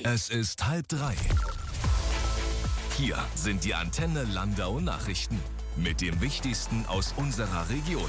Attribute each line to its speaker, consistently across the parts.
Speaker 1: Es ist 2:30. Hier sind die Antenne Landau Nachrichten mit dem Wichtigsten aus unserer Region.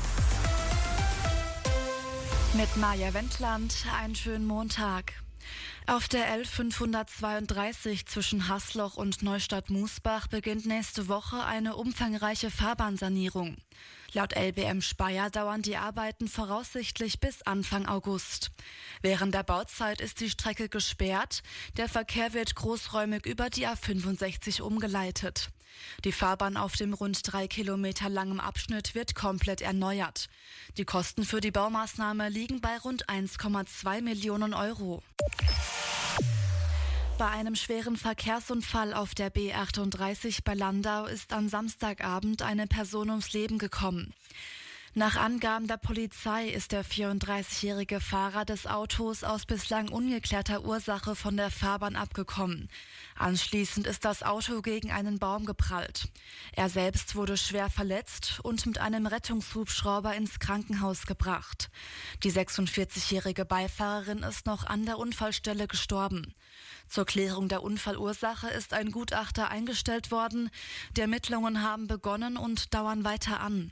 Speaker 2: Mit Maja Wendland, einen schönen Montag. Auf der L532 zwischen Haßloch und Neustadt-Musbach beginnt nächste Woche eine umfangreiche Fahrbahnsanierung. Laut LBM Speyer dauern die Arbeiten voraussichtlich bis Anfang August. Während der Bauzeit ist die Strecke gesperrt. Der Verkehr wird großräumig über die A65 umgeleitet. Die Fahrbahn auf dem rund 3 Kilometer langen Abschnitt wird komplett erneuert. Die Kosten für die Baumaßnahme liegen bei rund 1,2 Millionen Euro. Bei einem schweren Verkehrsunfall auf der B38 bei Landau ist am Samstagabend eine Person ums Leben gekommen. Nach Angaben der Polizei ist der 34-jährige Fahrer des Autos aus bislang ungeklärter Ursache von der Fahrbahn abgekommen. Anschließend ist das Auto gegen einen Baum geprallt. Er selbst wurde schwer verletzt und mit einem Rettungshubschrauber ins Krankenhaus gebracht. Die 46-jährige Beifahrerin ist noch an der Unfallstelle gestorben. Zur Klärung der Unfallursache ist ein Gutachter eingestellt worden. Die Ermittlungen haben begonnen und dauern weiter an.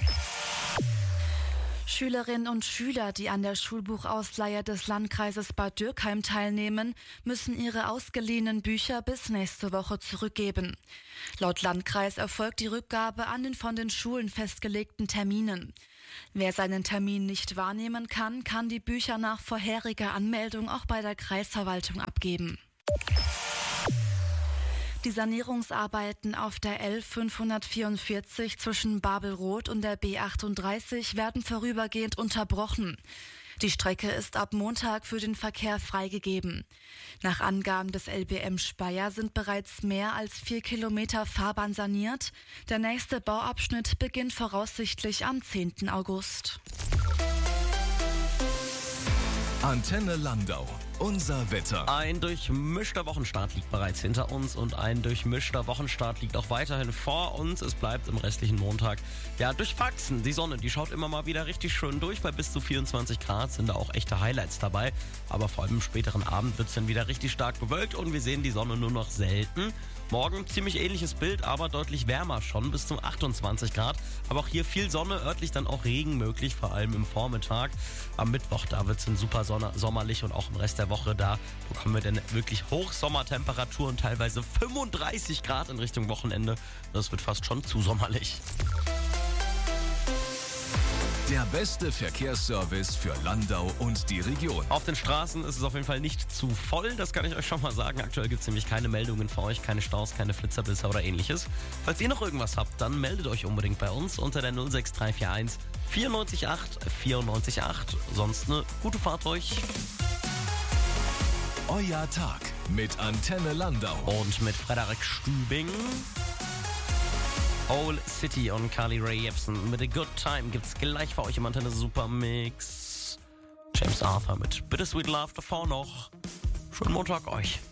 Speaker 2: Schülerinnen und Schüler, die an der Schulbuchausleihe des Landkreises Bad Dürkheim teilnehmen, müssen ihre ausgeliehenen Bücher bis nächste Woche zurückgeben. Laut Landkreis erfolgt die Rückgabe an den von den Schulen festgelegten Terminen. Wer seinen Termin nicht wahrnehmen kann, kann die Bücher nach vorheriger Anmeldung auch bei der Kreisverwaltung abgeben. Die Sanierungsarbeiten auf der L544 zwischen Babelroth und der B38 werden vorübergehend unterbrochen. Die Strecke ist ab Montag für den Verkehr freigegeben. Nach Angaben des LBM Speyer sind bereits mehr als 4 Kilometer Fahrbahn saniert. Der nächste Bauabschnitt beginnt voraussichtlich am 10. August.
Speaker 1: Antenne Landau. Unser Wetter.
Speaker 3: Ein durchmischter Wochenstart liegt bereits hinter uns und ein durchmischter Wochenstart liegt auch weiterhin vor uns. Es bleibt im restlichen Montag durchwachsen. Die Sonne, die schaut immer mal wieder richtig schön durch. Bei bis zu 24 Grad sind da auch echte Highlights dabei. Aber vor allem im späteren Abend wird es dann wieder richtig stark bewölkt und wir sehen die Sonne nur noch selten. Morgen ziemlich ähnliches Bild, aber deutlich wärmer schon, bis zu 28 Grad. Aber auch hier viel Sonne, örtlich dann auch Regen möglich, vor allem im Vormittag. Am Mittwoch, da wird es dann super sommerlich und auch im Rest der Woche, da bekommen wir dann wirklich Hochsommertemperaturen, teilweise 35 Grad in Richtung Wochenende. Das wird fast schon zu sommerlich.
Speaker 1: Der beste Verkehrsservice für Landau und die Region.
Speaker 3: Auf den Straßen ist es auf jeden Fall nicht zu voll, das kann ich euch schon mal sagen. Aktuell gibt es nämlich keine Meldungen für euch, keine Staus, keine Flitzerblitzer oder ähnliches. Falls ihr noch irgendwas habt, dann meldet euch unbedingt bei uns unter der 06341 94 94 8. Sonst eine gute Fahrt euch.
Speaker 1: Euer Tag mit Antenne Landau.
Speaker 3: Und mit Frederik Stübing. Old City und Carly Rae Jepsen mit A Good Time gibt's gleich für euch im Antenne Supermix. James Arthur mit Bittersweet Love davor noch. Schönen Montag euch.